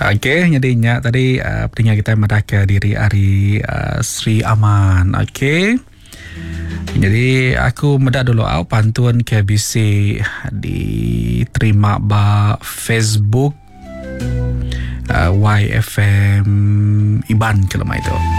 Okey, jadi nya tadi pendengar kita mendaka diri hari Sri Aman. Okey. Jadi aku medak dulu pantun KBC diterima ba Facebook YFM Iban kalau itu.